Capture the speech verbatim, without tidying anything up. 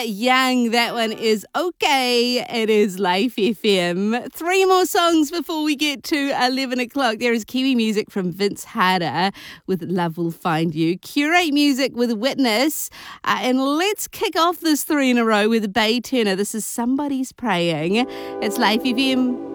Young. That one is okay. It is Life F M. Three more songs before we get to eleven o'clock. There is Kiwi music from Vince Harder with Love Will Find You. Curate music with Witness. Uh, and let's kick off this three in a row with Bay Turner. This is Somebody's Praying. It's Life F M.